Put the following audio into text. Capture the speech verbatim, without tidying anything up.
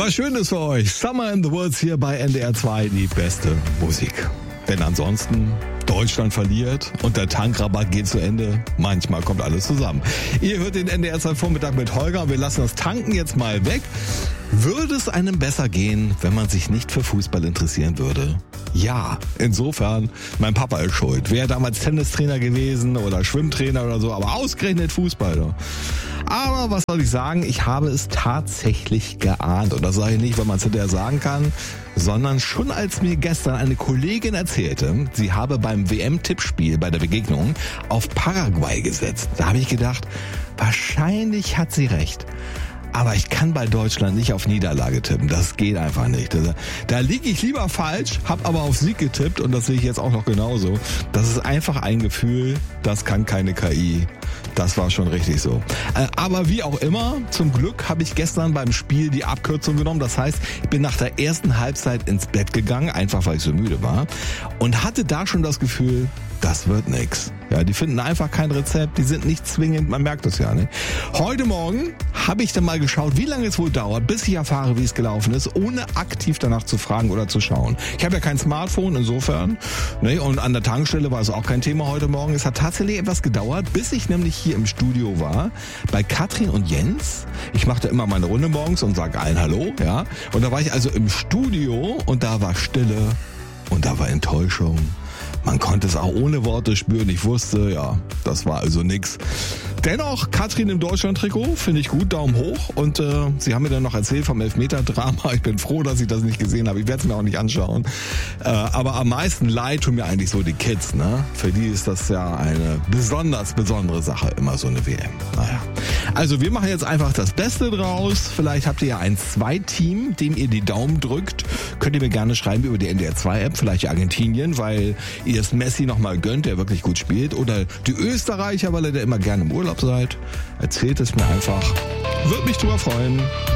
Was Schönes für euch. Summer in the Woods hier bei N D R zwei, die beste Musik. Denn ansonsten, Deutschland verliert und der Tankrabatt geht zu Ende. Manchmal kommt alles zusammen. Ihr hört den N D R zwei Vormittag mit Holger und wir lassen das Tanken jetzt mal weg. Würde es einem besser gehen, wenn man sich nicht für Fußball interessieren würde? Ja, insofern, mein Papa ist schuld. Wäre damals Tennistrainer gewesen oder Schwimmtrainer oder so, aber ausgerechnet Fußballer. Aber was soll ich sagen, ich habe es tatsächlich geahnt. Und das sage ich nicht, weil man es hinterher sagen kann, sondern schon als mir gestern eine Kollegin erzählte, sie habe beim W M-Tippspiel bei der Begegnung auf Paraguay gesetzt. Da habe ich gedacht, wahrscheinlich hat sie recht. Aber ich kann bei Deutschland nicht auf Niederlage tippen. Das geht einfach nicht. Da, da liege ich lieber falsch, habe aber auf Sieg getippt und das sehe ich jetzt auch noch genauso. Das ist einfach ein Gefühl, das kann keine K I. Das war schon richtig so. Aber wie auch immer, zum Glück habe ich gestern beim Spiel die Abkürzung genommen. Das heißt, ich bin nach der ersten Halbzeit ins Bett gegangen, einfach weil ich so müde war. Und hatte da schon das Gefühl, das wird nix. Ja, die finden einfach kein Rezept, die sind nicht zwingend, man merkt es ja, ne? Heute Morgen habe ich dann mal geschaut, wie lange es wohl dauert, bis ich erfahre, wie es gelaufen ist, ohne aktiv danach zu fragen oder zu schauen. Ich habe ja kein Smartphone, insofern, ne? Und an der Tankstelle war es auch kein Thema heute Morgen. Es hat tatsächlich etwas gedauert, bis ich nämlich hier im Studio war, bei Katrin und Jens. Ich machte immer meine Runde morgens und sage allen Hallo, ja? Und da war ich also im Studio und da war Stille und da war Enttäuschung. Man konnte es auch ohne Worte spüren. Ich wusste, ja, das war also nix. Dennoch, Katrin im Deutschland-Trikot, finde ich gut, Daumen hoch. Und äh, sie haben mir dann noch erzählt vom Elfmeter-Drama. Ich bin froh, dass ich das nicht gesehen habe. Ich werde es mir auch nicht anschauen. Äh, aber am meisten leid tun mir eigentlich so die Kids, ne? Für die ist das ja eine besonders besondere Sache, immer so eine W M. Naja. Also wir machen jetzt einfach das Beste draus. Vielleicht habt ihr ja ein Zwei-Team, dem ihr die Daumen drückt. Könnt ihr mir gerne schreiben über die N D R zwei App, vielleicht Argentinien, weil ihr es Messi nochmal gönnt, der wirklich gut spielt. Oder die Österreicher, weil ihr da immer gerne im Urlaub seid. Erzählt es mir einfach. Würde mich drüber freuen.